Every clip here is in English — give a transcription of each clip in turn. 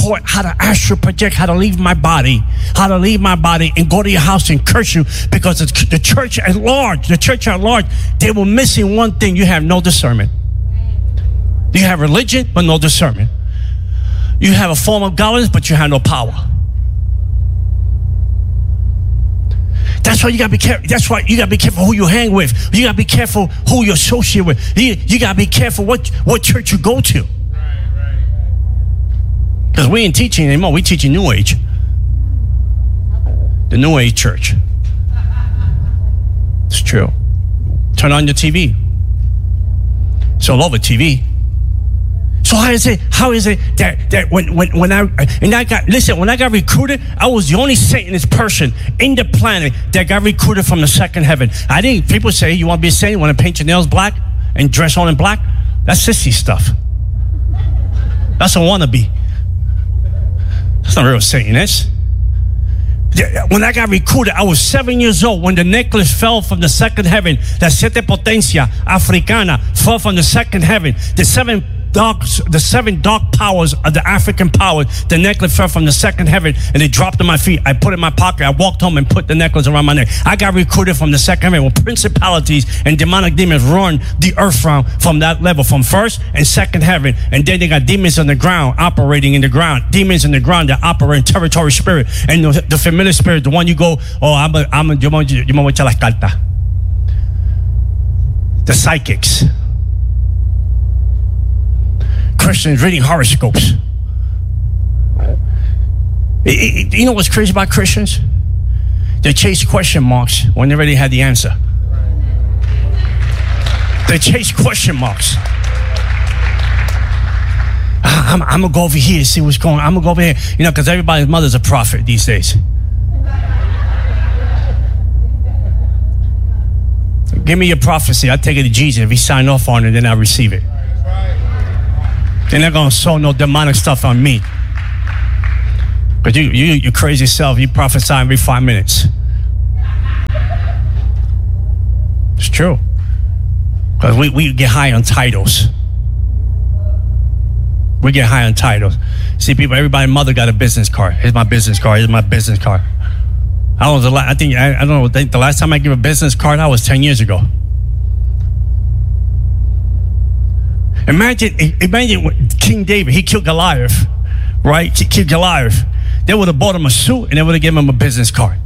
taught how to astral project, how to leave my body and go to your house and curse you, because the church at large, they were missing one thing. You have no discernment. You have religion, but no discernment. You have a form of godliness, but you have no power. That's why you gotta be careful. That's why you gotta be careful who you hang with. You gotta be careful who you associate with. You gotta be careful what church you go to. Because we ain't teaching anymore. We teaching New Age. The New Age church. It's true. Turn on your TV. It's all over TV. So how is it that when I got recruited, I was the only Satanist person in the planet that got recruited from the second heaven. People say, you want to be a saint, you want to paint your nails black and dress all in black? That's sissy stuff. That's a wannabe. That's not real Satanist. When I got recruited, I was 7 years old when the necklace fell from the second heaven. La siete potencia africana fell from the second heaven. The seven dark powers of the African powers. The necklace fell from the second heaven and it dropped on my feet. I put it in my pocket. I walked home and put the necklace around my neck. I got recruited from the second heaven. When principalities and demonic demons run the earth from that level, from first and second heaven. And then they got demons on the ground, operating in the ground. Demons in the ground that operate in territory spirit. And the familiar spirit, the one you go, oh, yo me voy a echar las cartas. The psychics. Christians reading horoscopes. You know what's crazy about Christians? They chase question marks when they already had the answer. They chase question marks. I'm going to go over here and see what's going on. I'm going to go over here. You know, because everybody's mother's a prophet these days. Give me your prophecy. I'll take it to Jesus. If he signed off on it, then I'll receive it. They're not going to sow no demonic stuff on me. But you crazy self, you prophesy every 5 minutes. It's true. Because we get high on titles. We get high on titles. See, people, everybody's mother got a business card. Here's my business card. Here's my business card. I don't know. The last time I gave a business card, that was 10 years ago. Imagine King David. He killed Goliath, right? He killed Goliath. They would have bought him a suit and they would have given him a business card.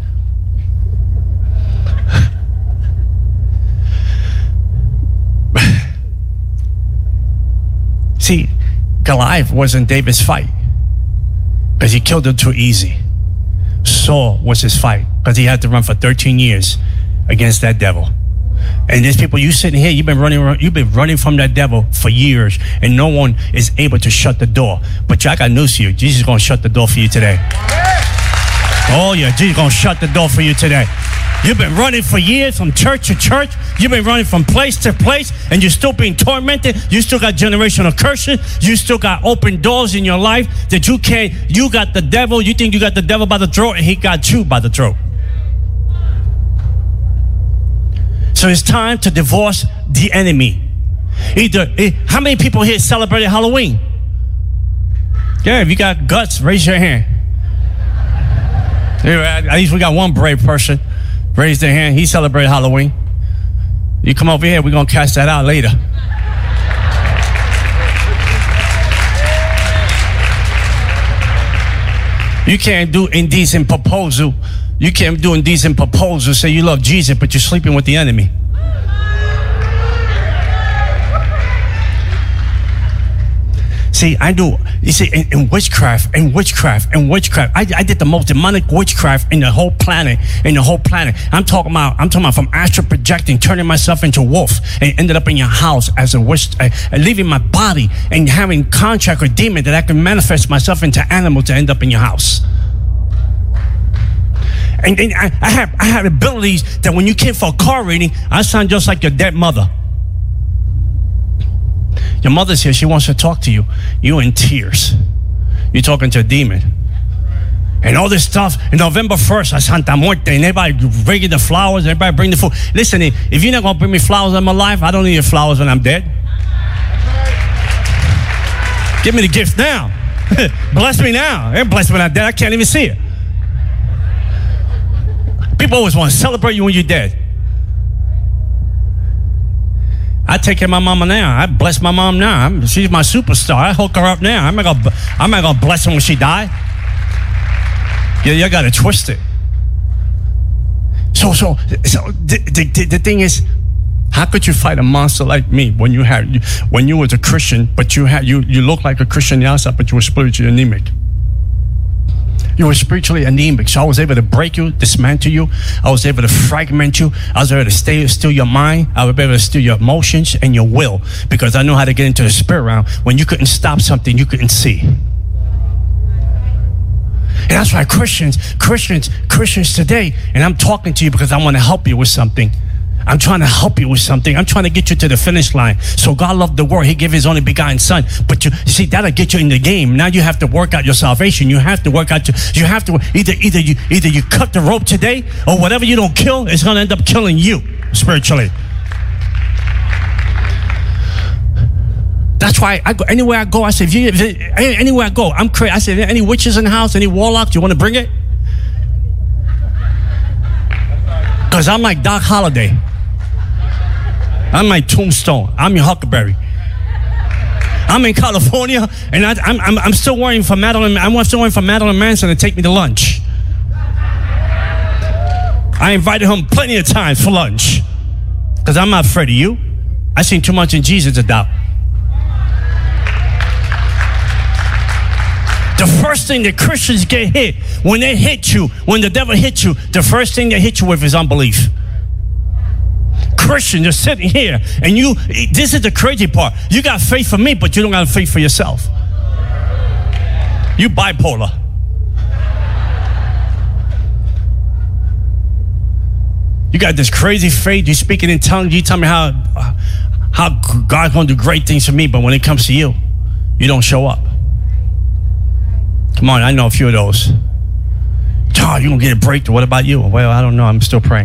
See, Goliath wasn't David's fight because he killed him too easy. Saul was his fight because he had to run for 13 years against that devil. And there's people, you sitting here, you've been running from that devil for years, and no one is able to shut the door. But I got news for you. Jesus is going to shut the door for you today. Oh yeah, Jesus is going to shut the door for you today. You've been running for years from church to church. You've been running from place to place, and you're still being tormented. You still got generational curses. You still got open doors in your life that you can't. You got the devil. You think you got the devil by the throat, and he got you by the throat. So it's time to divorce the enemy. How many people here celebrated Halloween? Yeah, if you got guts, raise your hand. At least we got one brave person. Raise their hand. He celebrated Halloween. You come over here, we're going to cast that out later. You can't do indecent proposal. You can't do indecent proposal, say you love Jesus, but you're sleeping with the enemy. See, I do. You see, in witchcraft, I did the most demonic witchcraft in the whole planet. I'm talking about from astral projecting, turning myself into a wolf, and ended up in your house as a witch, leaving my body and having contract with demon that I can manifest myself into animal to end up in your house. And I had abilities that when you came for a car reading, I sound just like your dead mother. Your mother's here. She wants to talk to you. You're in tears. You're talking to a demon. And all this stuff. And November 1st, Santa Muerte. And everybody bringing the flowers. Everybody bring the food. Listen, if you're not going to bring me flowers in my life, I don't need your flowers when I'm dead. Give me the gift now. Bless me now. They bless me when I'm dead. I can't even see it. People always want to celebrate you when you're dead. I take care of my mama now. I bless my mom now. She's my superstar. I hook her up now. I'm not gonna bless her when she die. Yeah, you got to twist it. So the thing is, how could you fight a monster like me when you was a Christian, but you look like a Christian on the outside, but you were spiritually anemic? You were spiritually anemic. So I was able to break you, dismantle you. I was able to fragment you. I was able to steal your mind. I was able to steal your emotions and your will, because I know how to get into the spirit realm. When you couldn't stop something, you couldn't see. And that's why Christians today, and I'm talking to you because I want to help you with something. I'm trying to help you with something. I'm trying to get you to the finish line. So God loved the world. He gave his only begotten son. But you see, that'll get you in the game. Now you have to work out your salvation. You have to work out you have to either you cut the rope today, or whatever you don't kill is going to end up killing you spiritually. That's why I go anywhere I go. I say, anywhere I go, I'm crazy. I say, any witches in the house, any warlocks, you want to bring it? Because I'm like Doc Holliday. I'm like Tombstone. I'm your Huckleberry. I'm in California, and I'm still waiting for Madeline. I'm still waiting for Madeline Manson to take me to lunch. I invited him plenty of times for lunch, because I'm not afraid of you. I seen too much in Jesus to doubt. The first thing that Christians get hit, when they hit you, when the devil hits you, the first thing they hit you with is unbelief. Christians are sitting here, and this is the crazy part. You got faith for me, but you don't got faith for yourself. You bipolar. You got this crazy faith. You speaking in tongues. You tell me how God's going to do great things for me, but when it comes to you, you don't show up. Come on, I know a few of those. Oh, you're going to get a breakthrough. What about you? Well, I don't know. I'm still praying.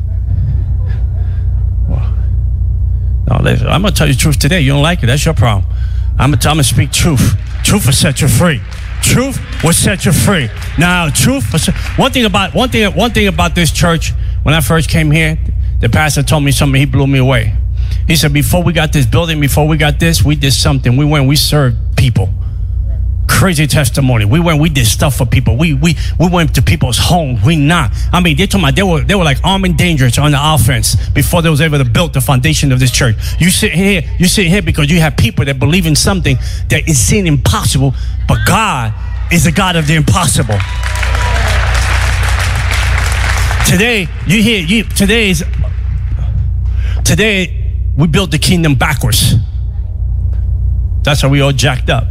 No, listen, I'm going to tell you the truth today. You don't like it. That's your problem. I'm going to speak truth. Truth will set you free. Truth will set you free. Now, one thing about this church, when I first came here, the pastor told me something. He blew me away. He said, before we got this building, before we got this, we did something. We went, we served people. Crazy testimony. We did stuff for people. We went to people's homes. They told me they were like armed and dangerous on the offense before they was able to build the foundation of this church. You sit here because you have people that believe in something that is seen impossible, but God is the God of the impossible. Today we built the kingdom backwards. That's how we all jacked up.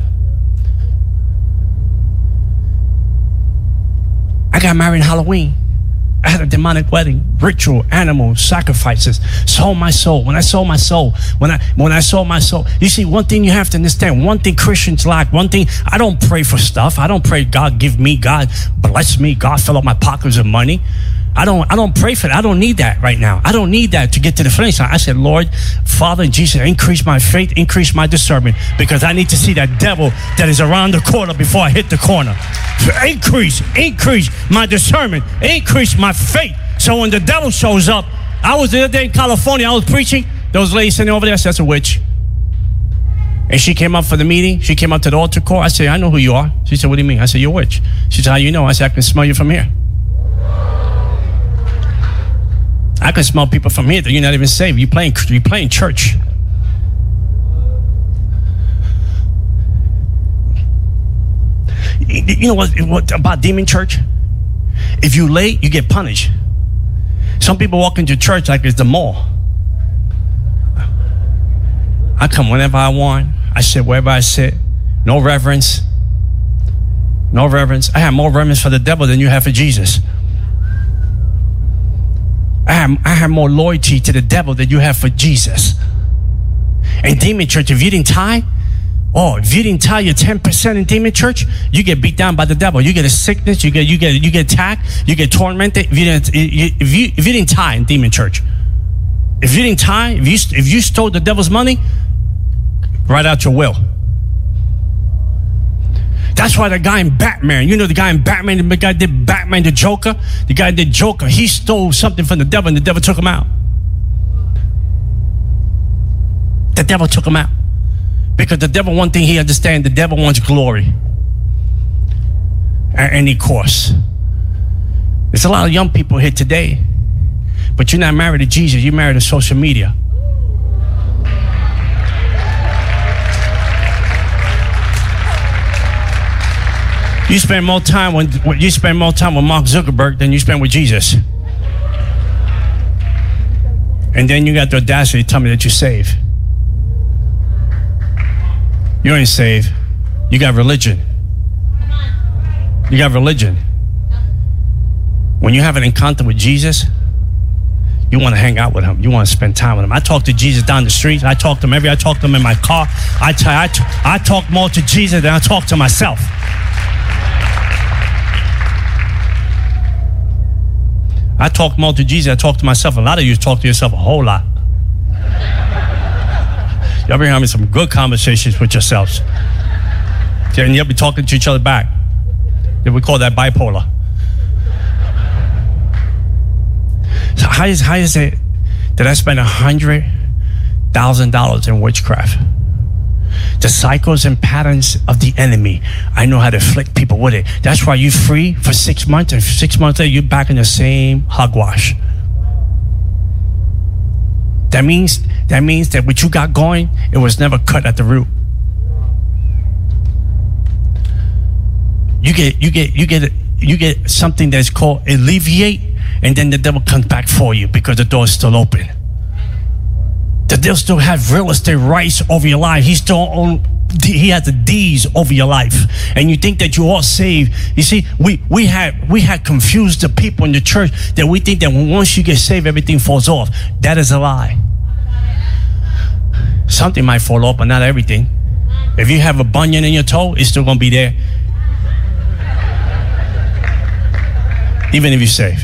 I got married in Halloween. I had a demonic wedding, ritual, animals, sacrifices. Sold my soul. When I sold my soul, when I sold my soul, you see, one thing you have to understand, one thing Christians lack, one thing, I don't pray for stuff. I don't pray, God give me, God bless me, God fill up my pockets with money. I don't pray for that. I don't need that right now. I don't need that to get to the finish line. I said, Lord, Father, Jesus, increase my faith, increase my discernment, because I need to see that devil that is around the corner before I hit the corner. So increase my discernment, increase my faith. So when the devil shows up, I was the other day in California, I was preaching. There was a lady sitting over there, I said, that's a witch. And she came up for the meeting. She came up to the altar call. I said, I know who you are. She said, what do you mean? I said, you're a witch. She said, how you know? I said, I can smell you from here. I can smell people from here that you're not even saved. You're playing church. You know what about demon church? If you late, you get punished. Some people walk into church like it's the mall. I come whenever I want. I sit wherever I sit. No reverence. No reverence. I have more reverence for the devil than you have for Jesus. I have more loyalty to the devil than you have for Jesus. In demon church, if you didn't tithe your 10% in demon church, you get beat down by the devil. You get a sickness. You get attacked. You get tormented. If you didn't tithe in demon church, if you didn't tithe, if you stole the devil's money, write out your will. That's why the guy in Batman, you know the guy in Batman, the guy did Batman, the Joker, the guy did Joker, he stole something from the devil and the devil took him out. The devil took him out. Because the devil, one thing he understands, the devil wants glory at any cost. There's a lot of young people here today, but you're not married to Jesus, you're married to social media. You spend more time with Mark Zuckerberg than you spend with Jesus. And then you got the audacity to tell me that you're saved. You ain't saved. You got religion. You got religion. When you have an encounter with Jesus, you want to hang out with him. You want to spend time with him. I talk to Jesus down the street. I talk to him I talk to him in my car. I talk more to Jesus than I talk to myself. I talk more to Jesus, I talk to myself. A lot of you talk to yourself a whole lot. Y'all be having some good conversations with yourselves. And you'll be talking to each other back. We call that bipolar. So how is it that I spent $100,000 in witchcraft? The cycles and patterns of the enemy, I know how to afflict people with it. That's why you're free for 6 months, and 6 months later, you're back in the same hogwash. That means that what you got going, it was never cut at the root. You get something that's called alleviate, and then the devil comes back for you because the door is still open. The devil still have real estate rights over your life. He has the D's over your life, and you think that you are saved. You see, we had confused the people in the church that we think that once you get saved, everything falls off. That is a lie. Something might fall off, but not everything. If you have a bunion in your toe, it's still gonna be there, even if you're saved.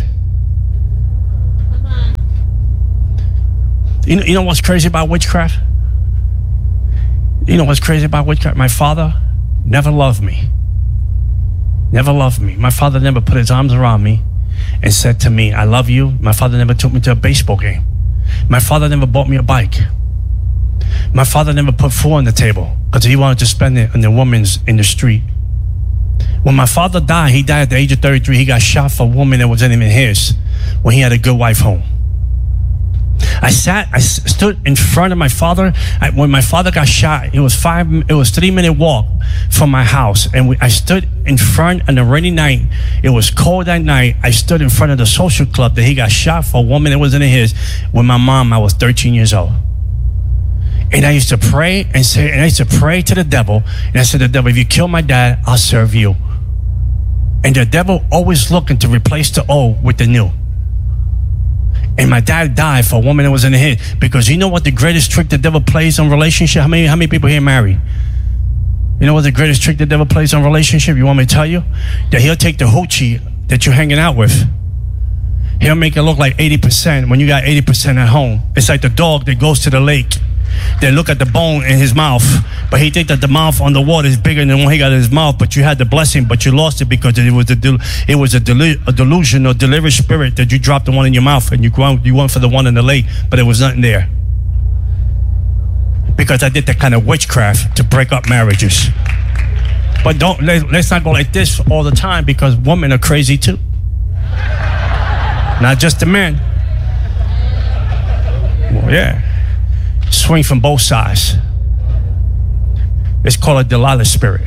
You know what's crazy about witchcraft? You know what's crazy about witchcraft? My father never loved me. Never loved me. My father never put his arms around me and said to me, I love you. My father never took me to a baseball game. My father never bought me a bike. My father never put food on the table because he wanted to spend it on the women in the street. When my father died, he died at the age of 33. He got shot for a woman that wasn't even his when he had a good wife home. I stood in front of my father. When my father got shot, it was 3-minute walk from my house. And I stood in front on a rainy night. It was cold that night. I stood in front of the social club that he got shot for a woman that wasn't his. With my mom, I was 13 years old. And I used to pray and I used to pray to the devil. And I said to the devil, if you kill my dad, I'll serve you. And the devil always looking to replace the old with the new. And my dad died for a woman that was in his. Because you know what the greatest trick the devil plays on relationship? How many people here married? You know what the greatest trick the devil plays on relationship? You want me to tell you? That he'll take the hoochie that you're hanging out with. He'll make it look like 80% when you got 80% at home. It's like the dog that goes to the lake. They look at the bone in his mouth, but he think that the mouth on the water is bigger than what he got in his mouth. But you had the blessing, but you lost it because it was a delusion or delivered spirit that you dropped the one in your mouth and you went for the one in the lake, but there was nothing there. Because I did that kind of witchcraft to break up marriages. But let's not go like this all the time because women are crazy too. Not just the men. Well, yeah. Swing from both sides. It's called a Delilah spirit.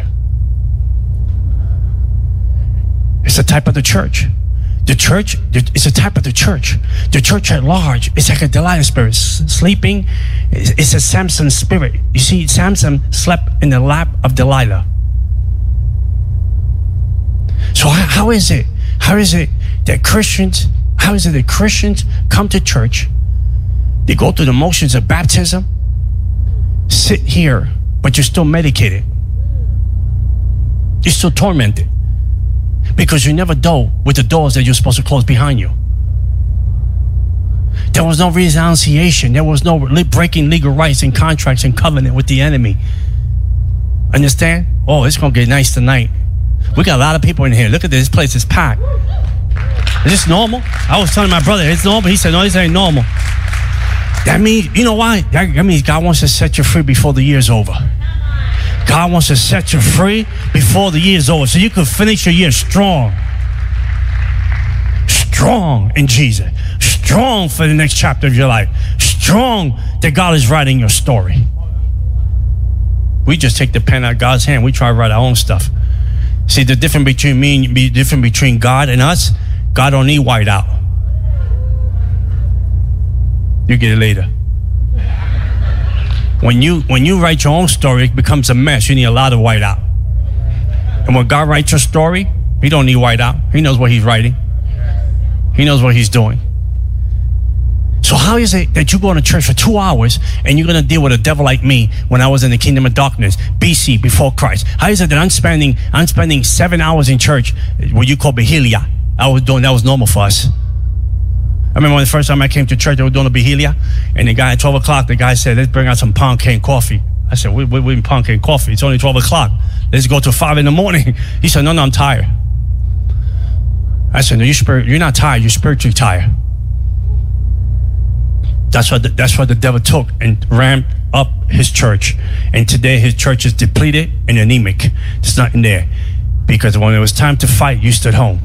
It's a type of the church. The church, it's a type of the church. The church at large, it's like a Delilah spirit. Sleeping, it's a Samson spirit. You see, Samson slept in the lap of Delilah. So how is it that Christians come to church, they go through the motions of baptism, sit here, but you're still medicated. You're still tormented because you never dealt with the doors that you're supposed to close behind you. There was no renunciation. There was no breaking legal rights and contracts and covenant with the enemy. Understand? Oh, it's going to get nice tonight. We got a lot of people in here. Look at this place. It's packed. Is this normal? I was telling my brother, it's normal. He said, no, this ain't normal. That means, you know why? That means God wants to set you free before the year's over. God wants to set you free before the year's over so you can finish your year strong. Strong in Jesus. Strong for the next chapter of your life. Strong that God is writing your story. We just take the pen out of God's hand. We try to write our own stuff. See, the difference between me and the difference between God and us, God don't need white out. You get it later. When you write your own story, it becomes a mess. You need a lot of white out. And when God writes your story, he don't need white out. He knows what he's writing. He knows what he's doing. So how is it that you go to church for 2 hours and you're going to deal with a devil like me when I was in the kingdom of darkness, BC, before Christ? How is it that I'm spending 7 hours in church, what you call Behelia? That was normal for us. I remember when the first time I came to church, they were doing a Behelia, and the guy at 12 o'clock, the guy said, let's bring out some pound cake coffee. I said, we in pound cake coffee. It's only 12 o'clock. Let's go to 5 in the morning. He said, no, I'm tired. I said, no, you're not tired. You're spiritually tired. That's what the devil took and ramped up his church. And today his church is depleted and anemic. There's nothing there. Because when it was time to fight, you stood home.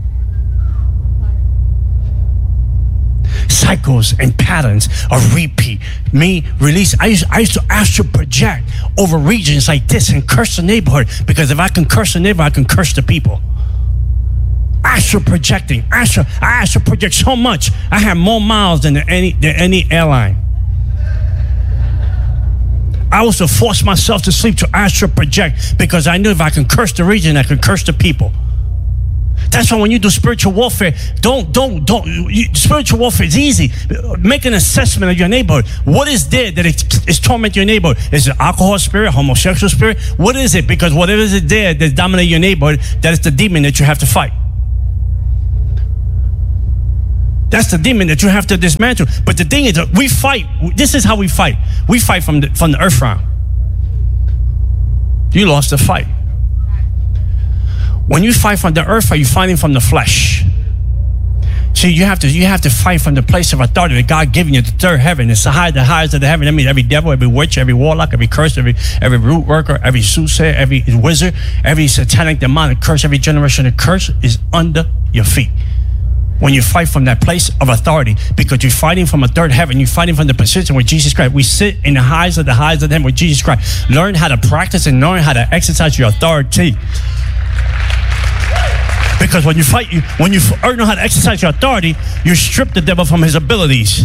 Cycles and patterns of repeat. Me release. I used to astral project over regions like this and curse the neighborhood. Because if I can curse the neighborhood, I can curse the people. Astral projecting. I astral project so much. I have more miles than any airline. I was to force myself to sleep to astral project because I knew if I can curse the region, I can curse the people. That's why when you do spiritual warfare, spiritual warfare is easy. Make an assessment of your neighborhood. What is there that is tormenting your neighborhood? Is it alcohol spirit, homosexual spirit? What is it? Because whatever is there that dominates your neighborhood, that is the demon that you have to fight. That's the demon that you have to dismantle. But the thing is that we fight. This is how we fight. We fight from the earth realm. You lost the fight. When you fight from the earth, are you fighting from the flesh? See, you have to fight from the place of authority that God given you, the third heaven. It's the highest of the heaven. That means every devil, every witch, every warlock, every curse, every root worker, every soothsayer, every wizard, every satanic demonic curse, every generation of curse is under your feet. When you fight from that place of authority, because you're fighting from a third heaven, you're fighting from the position with Jesus Christ. We sit in the highs of the heaven with Jesus Christ. Learn how to practice and learn how to exercise your authority. Because when you fight, when you learn how to exercise your authority, you strip the devil from his abilities.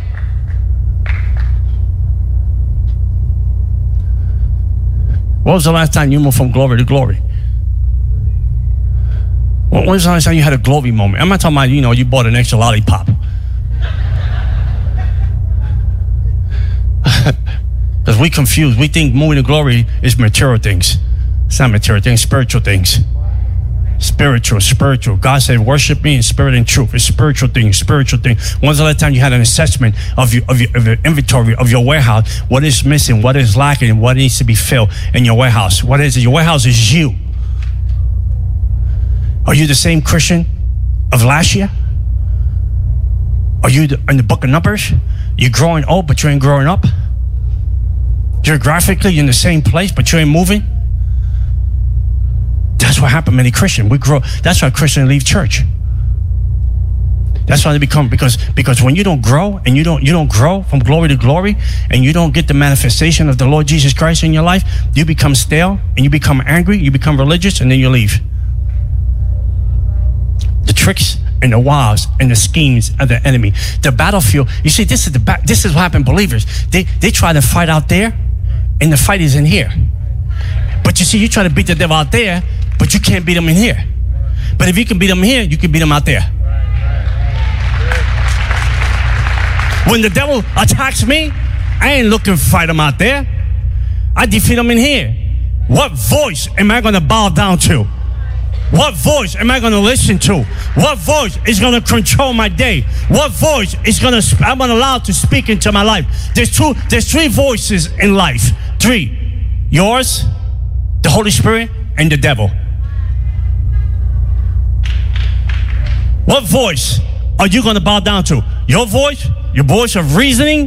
What was the last time you moved from glory to glory? When was the last time you had a glory moment? I'm not talking about, you bought an extra lollipop. Because we confuse. We think moving to glory is material things. It's not material things, spiritual things. Spiritual. God said, worship me in spirit and truth. It's spiritual things. When's the last time you had an assessment of your inventory of your warehouse? What is missing? What is lacking? And what needs to be filled in your warehouse? What is it? Your warehouse is you. Are you the same Christian of last year? Are you in the book of Numbers? You're growing old, but you ain't growing up? Geographically, you're in the same place, but you ain't moving? That's what happened to many Christians. We grow. That's why Christians leave church. That's why they become, because when you don't grow and you don't grow from glory to glory and you don't get the manifestation of the Lord Jesus Christ in your life, you become stale and you become angry, you become religious, and then you leave. The tricks and the wiles and the schemes of the enemy. The battlefield. You see, this is what happened to believers. They try to fight out there, and the fight is in here. But you see, you try to beat the devil out there, but you can't beat him in here. But if you can beat him here, you can beat him out there. When the devil attacks me, I ain't looking to fight him out there. I defeat him in here. What voice am I going to bow down to? What voice am I going to listen to? What voice is going to control my day? What voice is I'm going to allow to speak into my life? There's three voices in life. 3. Yours, the Holy Spirit and the devil. What voice are you going to bow down to? Your voice? Your voice of reasoning?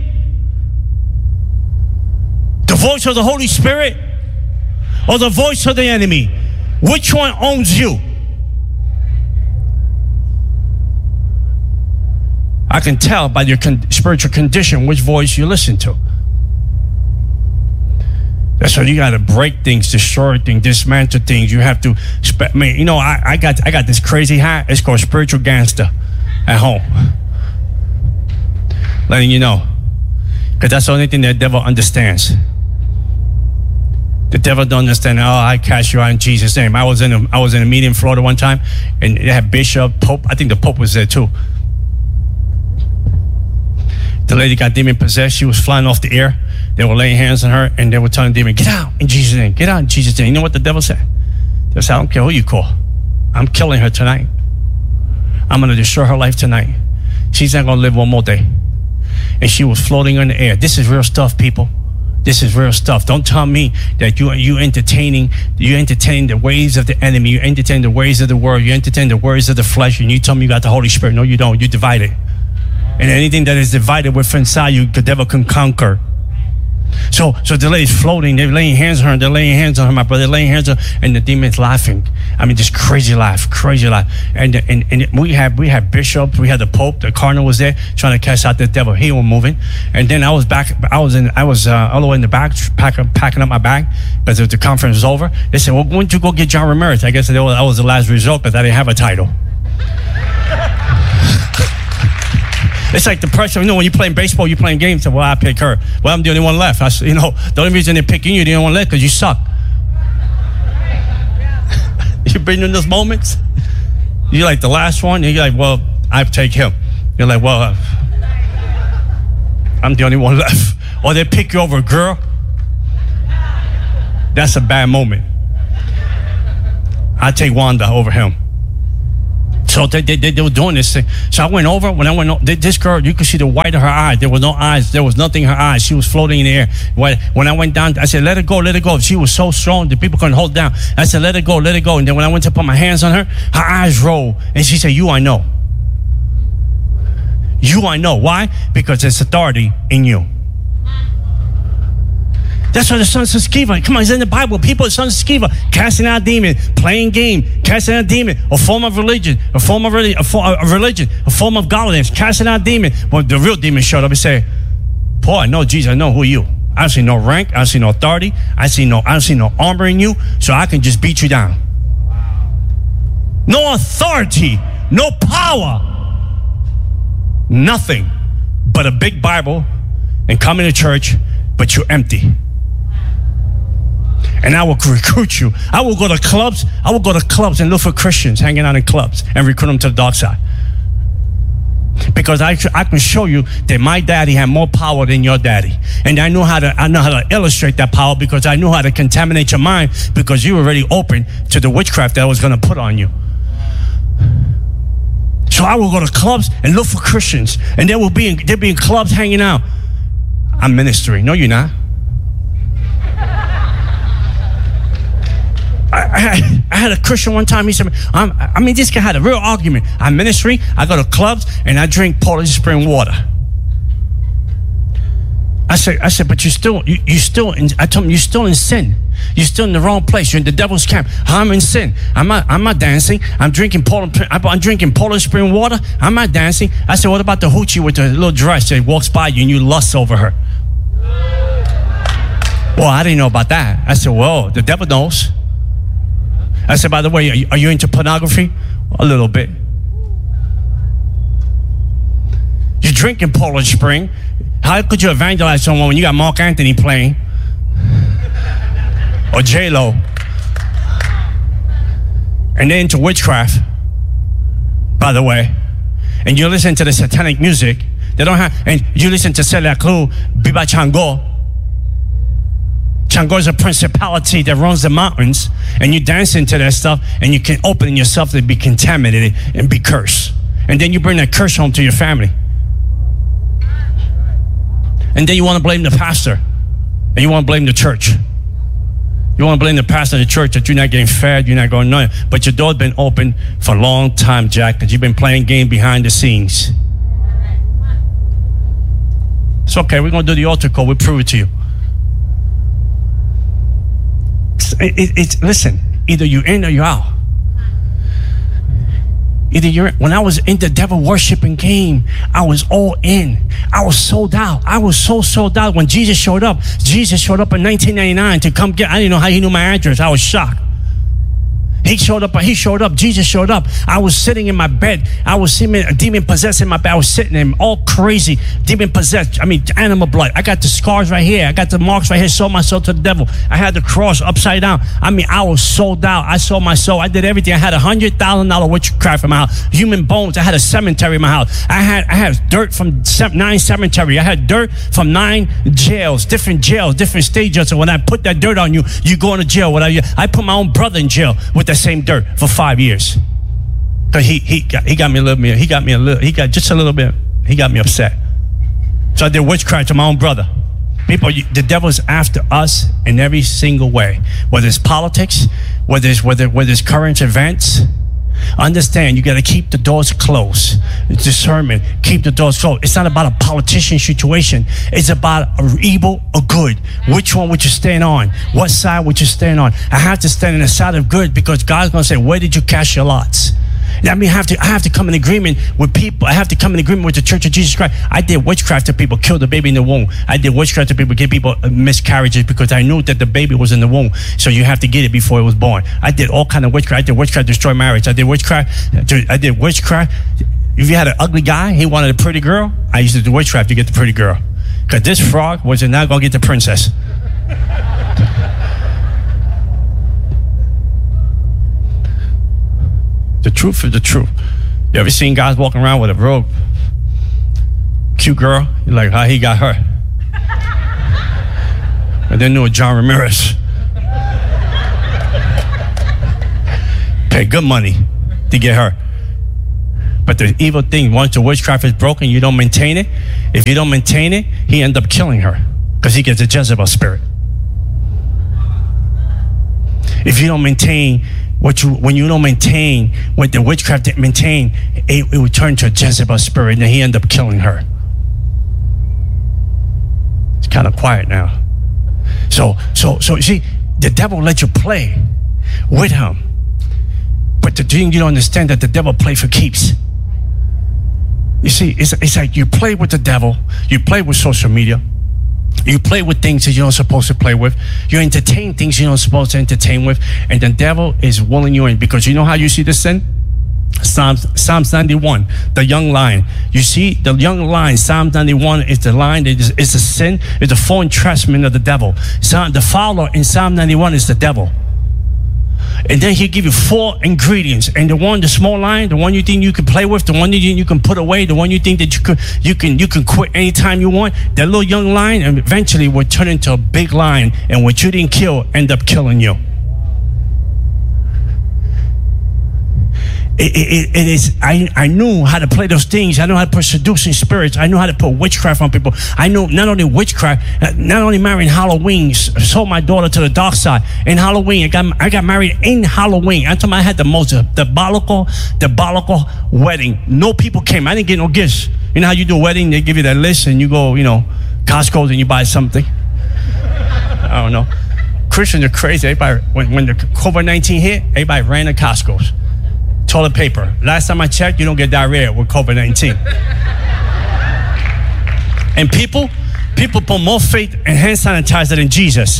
The voice of the Holy Spirit? Or the voice of the enemy? Which one owns you? I can tell by your spiritual condition which voice you listen to. That's why you got to break things, destroy things, dismantle things. You have to, I got this crazy hat. It's called Spiritual Gangster at home. Letting you know. Because that's the only thing the devil understands. The devil don't understand, I cast you out in Jesus' name. I was in a meeting in Florida one time, and they had Bishop, Pope. I think the Pope was there too. The lady got demon possessed. She was flying off the air. They were laying hands on her, and they were telling the demon, get out in Jesus' name. Get out in Jesus' name. You know what the devil said? They said, I don't care who you call. I'm killing her tonight. I'm going to destroy her life tonight. She's not going to live one more day. And she was floating in the air. This is real stuff, people. This is real stuff. Don't tell me that you entertaining the ways of the enemy. You entertain the ways of the world. You entertain the ways of the flesh, and you tell me you got the Holy Spirit. No, you don't. You divide it. And anything that is divided within inside you, the devil can conquer. So the lady's floating. They're laying hands on her. They're laying hands on her, my brother. They're laying hands on her, and the demon's laughing. I mean, just crazy laugh. And we had bishops. We had the Pope. The cardinal was there trying to cast out the devil. He was moving. And then I was all the way in the back packing up my bag because the conference was over. They said, well, why don't you go get John Ramirez? I guess that was the last result because I didn't have a title. It's like the pressure. When you're playing baseball, you're playing games. Well, I pick her. Well, I'm the only one left. The only reason they're picking you, the only one left, because you suck. You've been in those moments. You're like the last one. And you're like, well, I take him. You're like, well, I'm the only one left. Or they pick you over a girl. That's a bad moment. I take Wanda over him. So they were doing this thing. So I went over. When I went over, this girl, you could see the white of her eye. There was no eyes. There was nothing in her eyes. She was floating in the air. When I went down, I said, let her go, let her go. She was so strong, the people couldn't hold down. I said, let her go, let her go. And then when I went to put my hands on her eyes rolled. And she said, you I know. You I know. Why? Because there's authority in you. That's why the sons of Sceva, come on, it's in the Bible. People, sons of Sceva, casting out demons, playing game, casting out demon, a form of religion, a form of godliness, casting out demon. Well, the real demon showed up and said, Paul, I know Jesus, I know who you. I don't see no rank, I don't see no authority, I don't see no armor in you, so I can just beat you down. No authority, no power, nothing but a big Bible and coming to church, but you're empty. And I will recruit you. I will go to clubs and look for Christians hanging out in clubs and recruit them to the dark side. Because I can show you that my daddy had more power than your daddy. And I know how to illustrate that power because I know how to contaminate your mind because you were already open to the witchcraft that I was going to put on you. So I will go to clubs and look for Christians. And they'll be in clubs hanging out. I'm ministering. No, you're not. I had a Christian one time. He said, this guy had a real argument. I'm ministering. I go to clubs and I drink Polish spring water. I said, but I told him, you're still in sin. You're still in the wrong place. You're in the devil's camp. I'm in sin. I'm not dancing. I'm drinking Polish spring water. I'm not dancing. I said, what about the hoochie with the little dress that walks by you and you lust over her? Well, I didn't know about that. I said, well, the devil knows. I said, by the way, are you into pornography? A little bit. You're drinking Polish Spring. How could you evangelize someone when you got Mark Anthony playing? Or J-Lo? And they're into witchcraft, by the way. And you listen to the satanic music. And you listen to Celia Cruz, Biba Chango. Chango is a principality that runs the mountains, and you dance into that stuff, and you can open yourself to be contaminated and be cursed. And then you bring that curse home to your family. And then you want to blame the pastor, and you want to blame the church. You want to blame the pastor of the church that you're not getting fed, you're not going nowhere. But your door's been open for a long time, Jack, because you've been playing game behind the scenes. It's okay. We're going to do the altar call. We'll prove it to you. Listen, either you're in or you're out. When I was in the devil worshiping game, I was all in. I was sold out. I was so sold out. When Jesus showed up in 1999 to come get, I didn't know how he knew my address. I was shocked. He showed up. Jesus showed up. I was sitting in my bed. I was demon possessed in my bed. I was sitting there all crazy, demon possessed. I mean, animal blood. I got the scars right here. I got the marks right here. Sold myself to the devil. I had the cross upside down. I mean, I was sold out. I sold my soul. I did everything. I had $100,000 witchcraft in my house. Human bones. I had a cemetery in my house. I had dirt from 9 cemetery. I had dirt from 9 jails, different stages. So when I put that dirt on you, you go into jail. I put my own brother in jail with the same dirt for 5 years. Cause he got me a little bit. He got just a little bit. He got me upset. So I did witchcraft to my own brother. People, the devil's after us in every single way. Whether it's politics, whether it's current events. Understand, you got to keep the doors closed. Discernment, keep the doors closed. It's not about a politician situation. It's about evil or good. Which one would you stand on? What side would you stand on? I have to stand on the side of good because God's going to say, where did you cast your lots? That means I have to come in agreement with people. I have to come in agreement with the Church of Jesus Christ. I did witchcraft to people, kill the baby in the womb. I did witchcraft to people, give people miscarriages because I knew that the baby was in the womb. So you have to get it before it was born. I did all kind of witchcraft. I did witchcraft to destroy marriage. I did witchcraft. If you had an ugly guy, he wanted a pretty girl, I used to do witchcraft to get the pretty girl. Because this frog was not going to get the princess. The truth is the truth. You ever seen guys walking around with a real cute girl? You're like, how he got her? And then knew John Ramirez. Pay good money to get her. But the evil thing, once the witchcraft is broken, you don't maintain it. If you don't maintain it, he ends up killing her because he gets a Jezebel spirit. If you don't maintain when you don't maintain what the witchcraft didn't maintain, it would turn to a Jezebel spirit, and then he ended up killing her. It's kind of quiet now. So you see, the devil let you play with him, but the thing you don't understand that the devil play for keeps. You see, it's like you play with the devil, you play with social media. You play with things that you're not supposed to play with. You entertain things you're not supposed to entertain with. And the devil is willing you in. Because you know how you see this sin? Psalms 91, the young lion. You see, the young lion, Psalms 91 is the lion that is a sin, is the full entrustment of the devil. The fowler in Psalm 91 is the devil. And then he'll give you 4 ingredients. And the small lion, the one you think you can play with, the one you think you can put away, the one you think that you can quit anytime you want, that little young lion eventually will turn into a big lion, and what you didn't kill end up killing you. It is. I knew how to play those things. I know how to put seducing spirits. I know how to put witchcraft on people. I know not only witchcraft, not only marrying Halloween. Sold my daughter to the dark side in Halloween. I got married in Halloween. I told me I had the most diabolical wedding. No people came. I didn't get no gifts. You know how you do a wedding? They give you that list, and you go, Costco, and you buy something. I don't know. Christians are crazy. Everybody, when the COVID-19 hit, everybody ran to Costco's. Toilet paper. Last time I checked, you don't get diarrhea with COVID-19. And people put more faith in hand sanitizer than Jesus.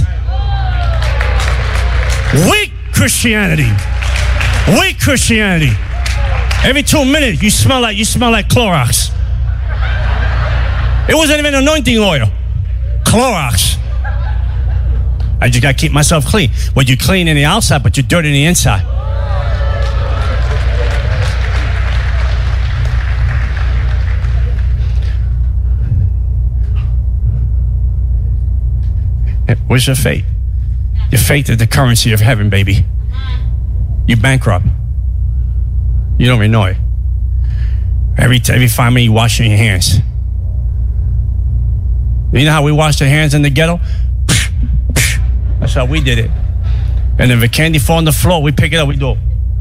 Weak Christianity. Weak Christianity. Every 2 minutes, you smell like Clorox. It wasn't even anointing oil. Clorox. I just got to keep myself clean. Well, you're clean in the outside, but you're dirty in the inside. Where's your faith? Your faith is the currency of heaven, baby. You bankrupt. You don't even know it. Every 5 minutes you washing your hands. You know how we wash our hands in the ghetto? That's how we did it. And if the candy fall on the floor, we pick it up, we do.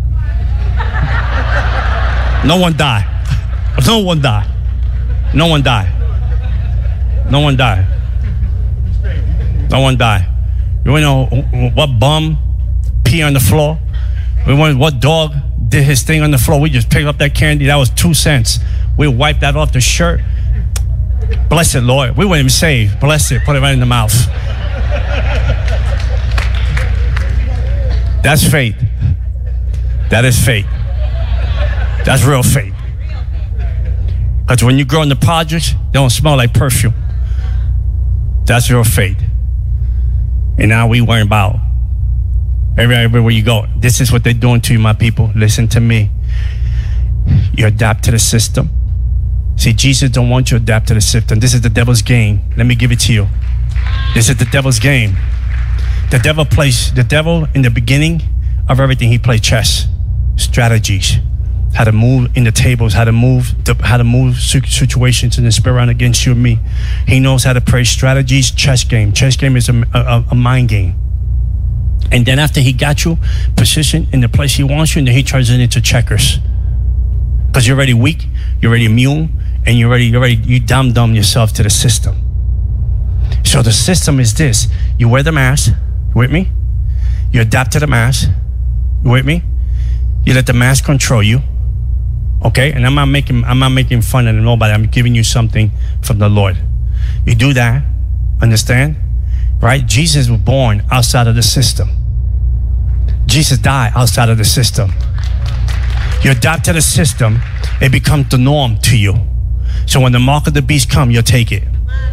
No one died. No one died. No one died. No one died. No one died. You know what bum pee on the floor? We went, what dog did his thing on the floor? We just picked up that candy. That was 2 cents. We wiped that off the shirt. Bless it, Lord. We weren't even saved. Bless it. Put it right in the mouth. That's faith. That is faith. That's real faith. Because when you grow in the projects, they don't smell like perfume. That's real faith. And now we worry about everywhere you go. This is what they're doing to you, my people. Listen to me. You adapt to the system. See, Jesus don't want you to adapt to the system. This is the devil's game. Let me give it to you. This is the devil's game. The devil in the beginning of everything, he played chess, strategies, how to move in the tables, how to move situations in the spirit realm against you and me. He knows how to play strategies, chess game. Chess game is a mind game. And then after he got you positioned in the place he wants you, and then he turns it into checkers. Because you're already weak, you're already immune, and you dumb yourself to the system. So the system is this: you wear the mask, you with me? You adapt to the mask, you with me? You let the mask control you, okay? And I'm not making fun of nobody. I'm giving you something from the Lord. You do that, understand? Right? Jesus was born outside of the system. Jesus died outside of the system. You adapt to the system, it becomes the norm to you. So when the mark of the beast comes, you'll take it.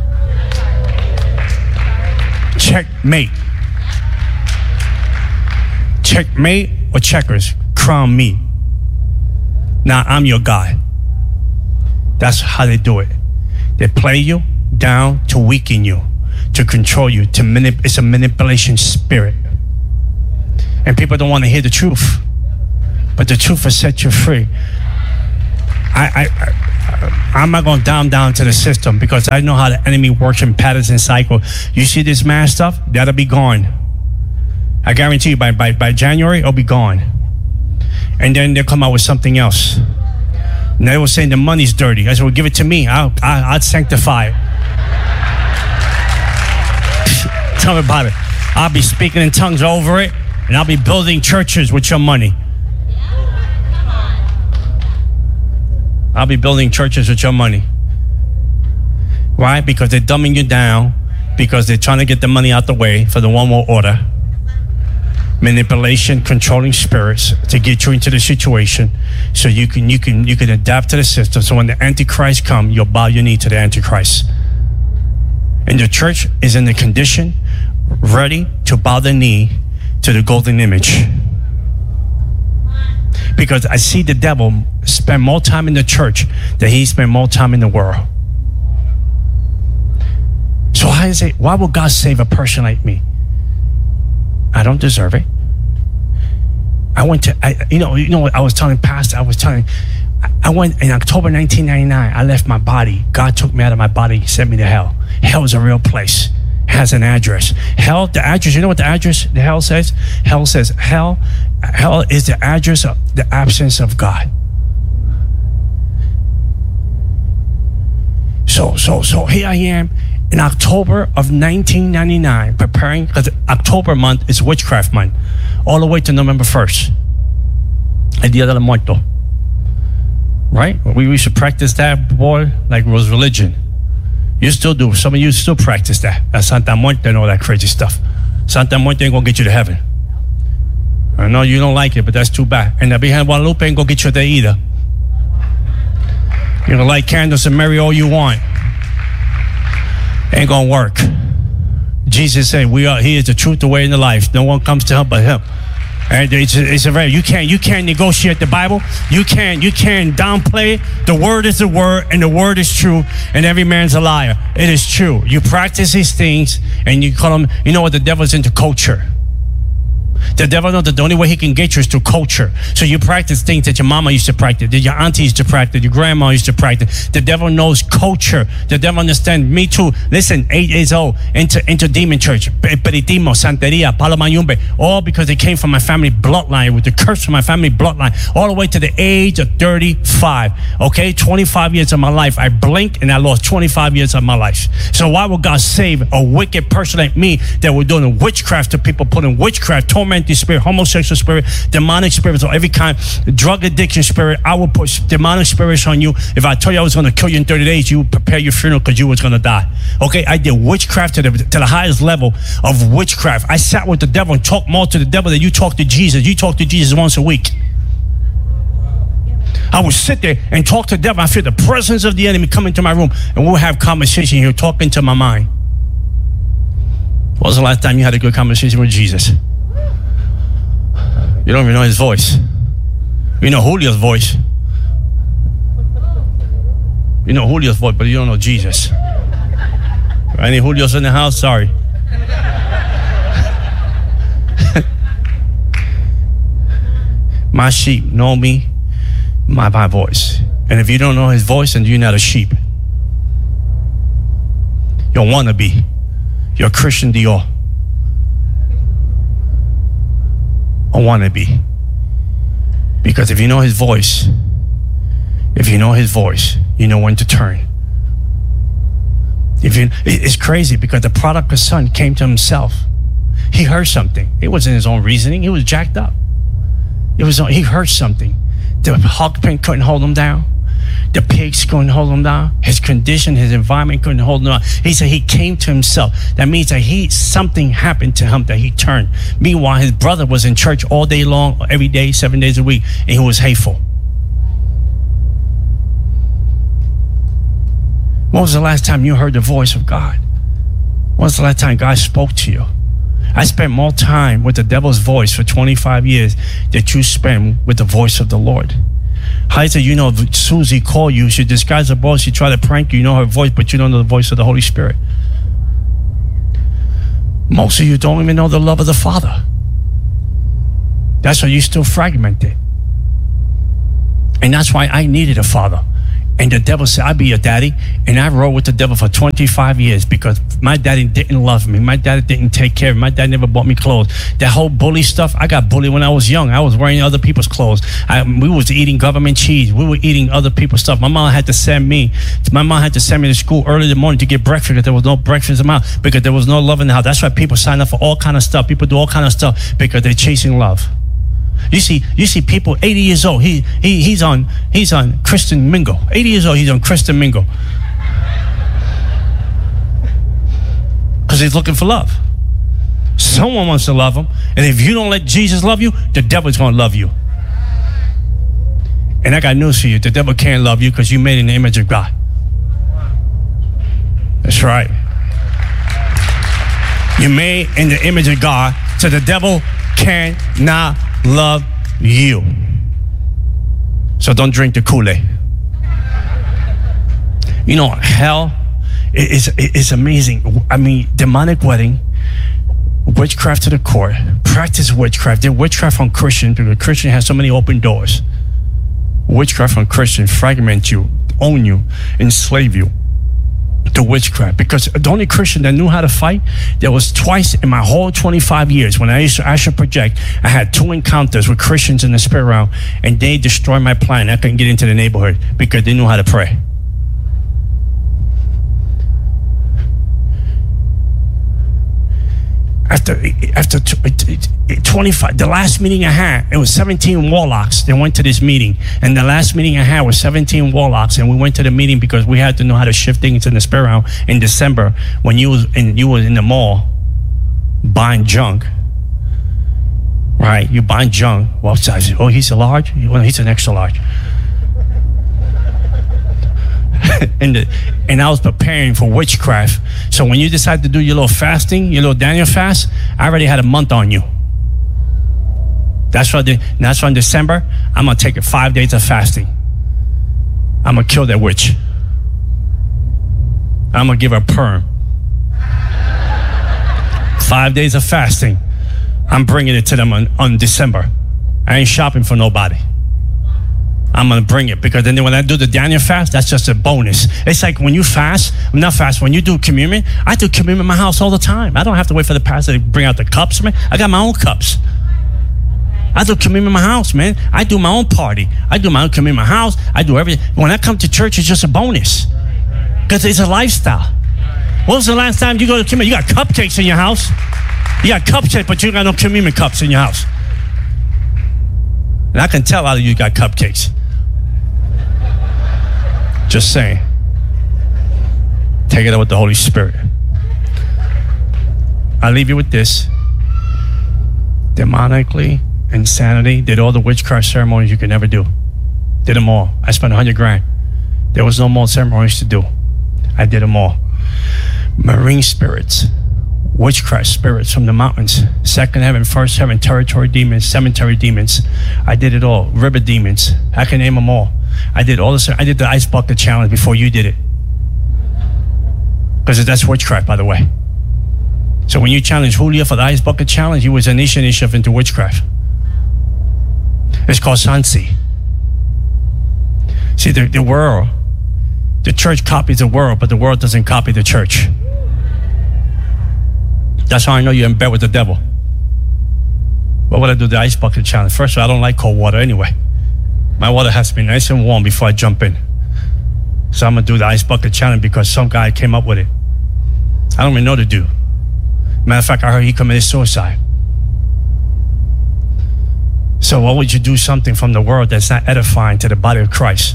Checkmate. Checkmate or checkers. Crown me. Now I'm your God. That's how they do it. They play you down to weaken you, to control you, it's a manipulation spirit. And people don't want to hear the truth. But the truth will set you free. I'm not going down to the system, because I know how the enemy works in patterns and cycle. You see this mass stuff? That'll be gone. I guarantee you by January, it'll be gone. And then they'll come out with something else. And they were saying the money's dirty. I said, well, give it to me. I'll sanctify it. Tell me about it. I'll be speaking in tongues over it, and I'll be building churches with your money. I'll be building churches with your money. Why? Because they're dumbing you down, because they're trying to get the money out the way for the one more order. Manipulation, controlling spirits to get you into the situation so you can adapt to the system. So when the Antichrist comes, you'll bow your knee to the Antichrist. And the church is in the condition ready to bow the knee to the golden image. Because I see the devil spend more time in the church than he spent more time in the world. So why would God save a person like me? I don't deserve it. I went in October 1999, I left my body. God took me out of my body, sent me to hell. Hell is a real place. It has an address. Hell, the address, you know what the address, the hell says? Hell says, hell is the address of the absence of God. So here I am in October of 1999, preparing, because October month is witchcraft month, all the way to November 1st, El Día de los Muertos. Right? We used to practice that, boy, like it was religion. You still do. Some of you still practice that. That Santa Muerte and all that crazy stuff. Santa Muerte ain't gonna get you to heaven. I know you don't like it, but that's too bad. And the Virgen Guadalupe ain't gonna get you there either. You're gonna light candles and marry all you want. Ain't gonna work. Jesus said, He is the truth, the way, and the life. No one comes to Him but Him. And it's a very, you can't negotiate the Bible. You can't downplay it. The word is the word, and the word is true, and every man's a liar. It is true. You practice these things, and you call them, you know what, the devil's into culture. The devil knows that the only way he can get you is through culture. So you practice things that your mama used to practice, that your auntie used to practice, your grandma used to practice. The devil knows culture. The devil understands. Me too. Listen, 8 years old, into demon church, Peritimo, Santeria, Palomayumbe, all because it came from my family bloodline, with the curse from my family bloodline, all the way to the age of 35. Okay, 25 years of my life. I blinked and I lost 25 years of my life. So why would God save a wicked person like me that were doing witchcraft to people, putting witchcraft, tormenting spirit, homosexual spirit, demonic spirits of every kind, drug addiction spirit? I would put demonic spirits on you. If I told you I was going to kill you in 30 days, you would prepare your funeral because you was going to die. Okay, I did witchcraft to the highest level of witchcraft. I sat with the devil and talked more to the devil than you talk to Jesus. You talk to Jesus once a week. I would sit there and talk to the devil. I feel the presence of the enemy come into my room, and we'll have conversation here, talking to my mind. When was the last time you had a good conversation with Jesus? You don't even know his voice. You know Julio's voice. You know Julio's voice, but you don't know Jesus. Any Julios in the house? Sorry. My sheep know me, my voice. And if you don't know his voice, then you're not a sheep. You're a wannabe. You're a Christian Dior. A wannabe. Because if you know his voice, you know when to turn. It's crazy because the prodigal son came to himself. He heard something. It wasn't his own reasoning. He was jacked up. He heard something. The hog pen couldn't hold him down. The pigs couldn't hold him down. His condition, his environment couldn't hold him down. He said he came to himself. That means that something happened to him that he turned. Meanwhile, his brother was in church all day long, every day, 7 days a week, and he was hateful. When was the last time you heard the voice of God? When was the last time God spoke to you? I spent more time with the devil's voice for 25 years than you spend with the voice of the Lord. How is it you know Susie called you, she disguised her voice, she tried to prank you, you know her voice, but you don't know the voice of the Holy Spirit? Most of you don't even know the love of the Father. That's why you're still fragmented. And that's why I needed a father. And the devil said, I'll be your daddy. And I rode with the devil for 25 years because my daddy didn't love me. My daddy didn't take care of me. My dad never bought me clothes. That whole bully stuff, I got bullied when I was young. I was wearing other people's clothes. We was eating government cheese. We were eating other people's stuff. My mom had to send me to school early in the morning to get breakfast because there was no breakfast in my house, because there was no love in the house. That's why people sign up for all kind of stuff. People do all kind of stuff because they're chasing love. You see people 80 years old. He's on Christian Mingle. 80 years old, he's on Christian Mingle. Because he's looking for love. Someone wants to love him. And if you don't let Jesus love you, the devil's going to love you. And I got news for you. The devil can't love you because you made in the image of God. That's right. You're made in the image of God, so the devil cannot love you. So don't drink the Kool-Aid. You know, hell is amazing. I mean, demonic wedding, witchcraft to the core, practice witchcraft. They're witchcraft on Christians because Christian has so many open doors. Witchcraft on Christian fragment you, own you, enslave you. To witchcraft, because the only Christian that knew how to fight, there was twice in my whole 25 years when I used to Astral Project, I had 2 encounters with Christians in the spirit realm, and they destroyed my plan. I couldn't get into the neighborhood because they knew how to pray. After 25, the last meeting I had, it was 17 warlocks. They went to this meeting, and the last meeting I had was 17 warlocks, and we went to the meeting because we had to know how to shift things in the spirit realm in December when you was in the mall buying junk. Right? You buying junk. What size? Oh, he's a large? Well, he's an extra large. And I was preparing for witchcraft. So when you decide to do your little fasting, your little Daniel fast, I already had a month on you. That's why in December, I'm going to take 5 days of fasting. I'm going to kill that witch. I'm going to give her a perm. 5 days of fasting. I'm bringing it to them on December. I ain't shopping for nobody. I'm going to bring it, because then when I do the Daniel fast, that's just a bonus. It's like when you fast, not fast, when you do communion, I do communion in my house all the time. I don't have to wait for the pastor to bring out the cups, man. I got my own cups. I do communion in my house, man. I do my own party. I do my own communion in my house. I do everything. When I come to church, it's just a bonus, because it's a lifestyle. When was the last time you go to communion? You got cupcakes in your house. You got cupcakes, but you got no communion cups in your house. And I can tell out of you got cupcakes. Just saying. Take it up with the Holy Spirit. I'll leave you with this. Demonically, insanity, did all the witchcraft ceremonies you could ever do. Did them all. I spent $100,000. There was no more ceremonies to do. I did them all. Marine spirits, witchcraft spirits from the mountains, second heaven, first heaven, territory demons, cemetery demons. I did it all. River demons. I can name them all. I did all this. I did the ice bucket challenge before you did it, because that's witchcraft, by the way. So when you challenge Julio for the ice bucket challenge, he was initiative into witchcraft. It's called Sansi. See, the world, the church copies the world, but the world doesn't copy the church. That's how I know you're in bed with the devil. What would I do the ice bucket challenge? First of all, I don't like cold water anyway. My water has to be nice and warm before I jump in. So I'm going to do the ice bucket challenge because some guy came up with it. I don't even know the dude. Matter of fact, I heard he committed suicide. So why would you do something from the world that's not edifying to the body of Christ?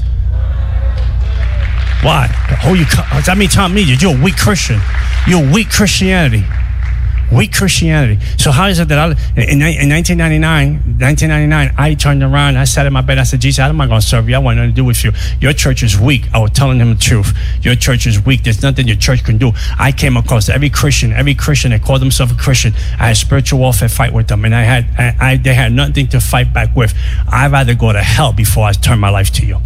Why? That means telling me you're a weak Christian. You're a weak Christianity. Weak Christianity. So how is it that in 1999, I turned around, I sat in my bed, I said, Jesus, I'm not going to serve you. I want nothing to do with you. Your church is weak. I was telling him the truth. Your church is weak. There's nothing your church can do. I came across every Christian that called himself a Christian. I had spiritual warfare fight with them, and they had nothing to fight back with. I'd rather go to hell before I turn my life to you.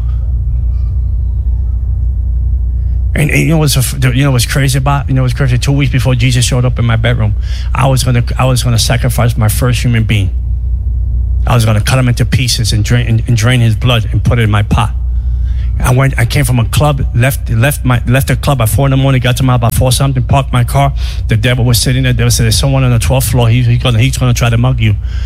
And you know what's crazy about? You know what's crazy? 2 weeks before Jesus showed up in my bedroom, I was gonna sacrifice my first human being. I was gonna cut him into pieces and drain his blood and put it in my pot. I came from a club, left the club at 4 in the morning, got to my about 4 something, parked my car. The devil was sitting there. There was someone on the 12th floor. He's gonna try to mug you.